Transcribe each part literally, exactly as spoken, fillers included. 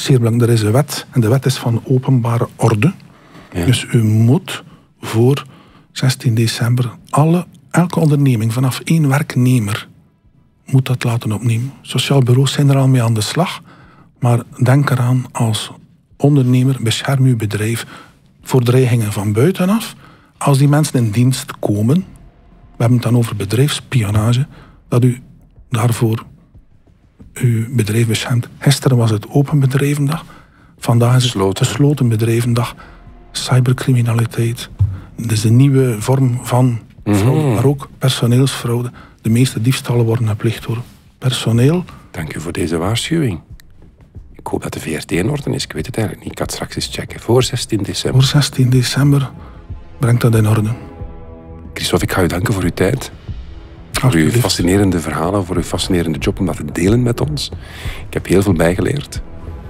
zeer belangrijk. Er is een wet en de wet is van openbare orde. Ja. Dus u moet voor zestien december alle, elke onderneming vanaf één werknemer moet dat laten opnemen. Sociaal bureaus zijn er al mee aan de slag. Maar denk eraan als ondernemer, bescherm uw bedrijf voor dreigingen van buitenaf. Als die mensen in dienst komen, we hebben het dan over bedrijfsspionage, dat u daarvoor uw bedrijf beschermt. Gisteren was het open bedrijvendag. Vandaag is het gesloten bedrijvendag. Cybercriminaliteit. Dat is de nieuwe vorm van fraude, mm-hmm. maar ook personeelsfraude. De meeste diefstallen worden gepleegd door personeel. Dank u voor deze waarschuwing. Ik hoop dat de V R T in orde is. Ik weet het eigenlijk niet. Ik ga het straks eens checken. Voor zestien december. Voor zestien december brengt dat in orde. Christophe, ik ga u danken voor uw tijd. Voor uw fascinerende verhalen, voor uw fascinerende job om dat te delen met ons. Ik heb heel veel bijgeleerd.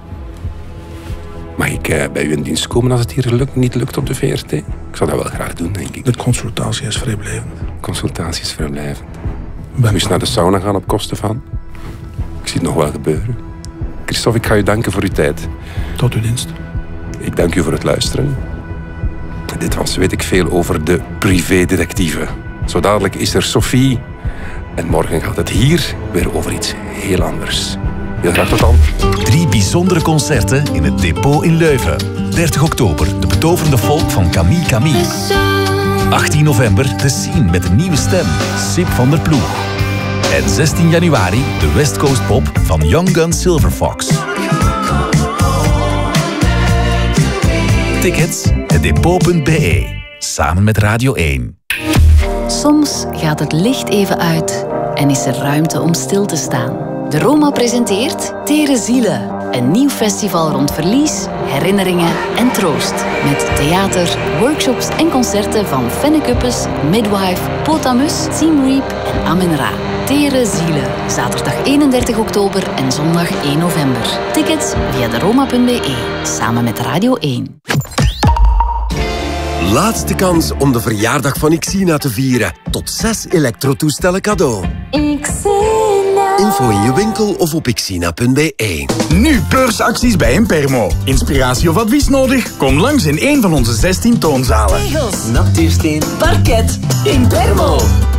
Mag ik uh, bij u in dienst komen als het hier lukt, niet lukt op de V R T? Ik zou dat wel graag doen, denk ik. De consultatie is vrijblijvend. Consultatie is vrijblijvend. Ben eens naar de sauna gaan op kosten van? Ik zie het nog wel gebeuren. Christophe, ik ga u danken voor uw tijd. Tot uw dienst. Ik dank u voor het luisteren. Dit was Weet ik Veel over de privédetectieven. Zo dadelijk is er Sophie. En morgen gaat het hier weer over iets heel anders. Heel graag tot dan. Drie bijzondere concerten in het Depot in Leuven. dertig oktober, de betoverende folk van Camille Camille. achttien november, de Scene met een nieuwe stem, Sip van der Ploeg. En zestien januari, de West Coast Pop van Young Gun Silver Fox. Tickets, het depot punt b e. Samen met Radio één. Soms gaat het licht even uit en is er ruimte om stil te staan. De Roma presenteert Tere Zielen. Een nieuw festival rond verlies, herinneringen en troost. Met theater, workshops en concerten van Fenne Kuppes, Midwife, Potamus, Team Reap en Amen Ra. Tere Zielen. Zaterdag eenendertig oktober en zondag één november. Tickets via de roma punt b e. Samen met Radio één. Laatste kans om de verjaardag van Xina te vieren. Tot zes elektrotoestellen cadeau. Xina. Info in je winkel of op xina punt b e. Nu beursacties bij Impermo. Inspiratie of advies nodig? Kom langs in een van onze zestien toonzalen. Tegels, natuursteen, parket, Impermo.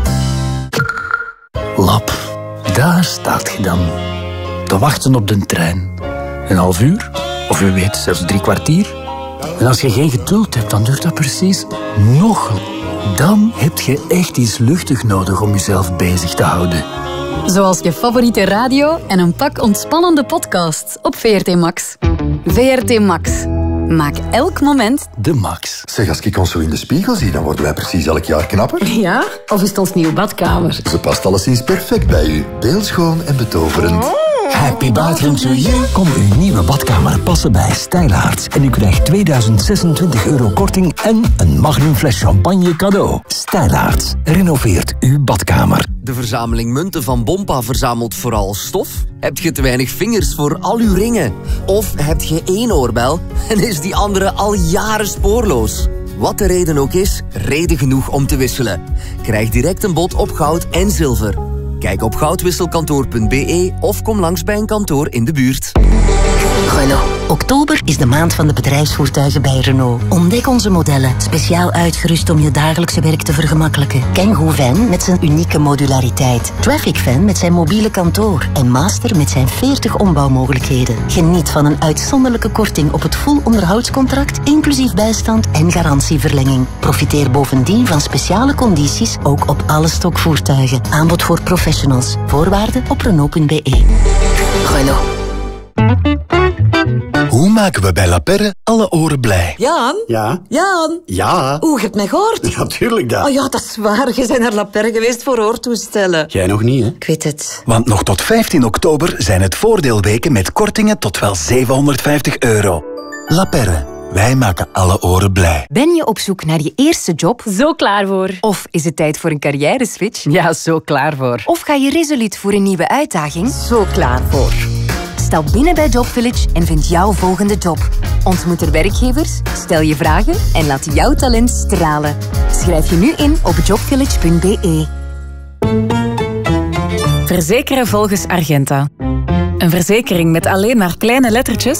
Lap, daar staat je dan. Te wachten op de trein. Een half uur, of wie weet zelfs drie kwartier. En als je geen geduld hebt, dan duurt dat precies nog. Dan heb je echt iets luchtig nodig om jezelf bezig te houden. Zoals je favoriete radio en een pak ontspannende podcasts op V R T Max. V R T Max. Maak elk moment de max. Zeg, als ik ons zo in de spiegel zie, dan worden wij precies elk jaar knapper. Ja? Of is het ons nieuwe badkamer? Ze past alleszins perfect bij u. Beeldschoon en betoverend. Oh. Happy bathroom to you. Kom uw nieuwe badkamer passen bij Stijlaarts. En u krijgt tweeduizend zesentwintig euro korting en een magnum fles champagne cadeau. Stijlaarts. Renoveert uw badkamer. De verzameling munten van Bompa verzamelt vooral stof? Heb je te weinig vingers voor al uw ringen? Of heb je één oorbel en is die andere al jaren spoorloos? Wat de reden ook is, reden genoeg om te wisselen. Krijg direct een bod op goud en zilver. Kijk op goudwisselkantoor punt b e of kom langs bij een kantoor in de buurt. Renault. Oktober is de maand van de bedrijfsvoertuigen bij Renault. Ontdek onze modellen, speciaal uitgerust om je dagelijkse werk te vergemakkelijken. Kangoo Van met zijn unieke modulariteit. Traffic Van met zijn mobiele kantoor. En Master met zijn veertig ombouwmogelijkheden. Geniet van een uitzonderlijke korting op het full onderhoudscontract, inclusief bijstand en garantieverlenging. Profiteer bovendien van speciale condities, ook op alle stokvoertuigen. Aanbod voor professionals. Voorwaarden op Renault punt b e. Renault. Hoe maken we bij La Perre alle oren blij? Jaan? Ja? Jaan? Ja? Oeh, je hebt mij gehoord? Ja, tuurlijk dat. Oh ja, dat is waar. Je bent naar La Perre geweest voor oortoestellen. Jij nog niet, hè? Ik weet het. Want nog tot vijftien oktober zijn het voordeelweken met kortingen tot wel zevenhonderdvijftig euro. La Perre. Wij maken alle oren blij. Ben je op zoek naar je eerste job? Zo klaar voor. Of is het tijd voor een carrière-switch? Ja, zo klaar voor. Of ga je resoluut voor een nieuwe uitdaging? Zo klaar voor. Stap binnen bij Job Village en vind jouw volgende job. Ontmoet er werkgevers, stel je vragen en laat jouw talent stralen. Schrijf je nu in op jobvillage punt b e. Verzekeren volgens Argenta. Een verzekering met alleen maar kleine lettertjes